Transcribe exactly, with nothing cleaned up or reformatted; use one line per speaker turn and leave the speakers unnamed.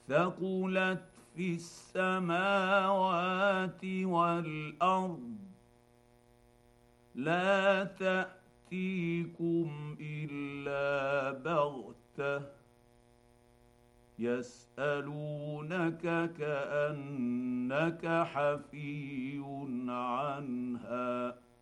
ثقلت في السماوات والارض لا تاتيكم الا بغته يسالونك كانك حفي عنها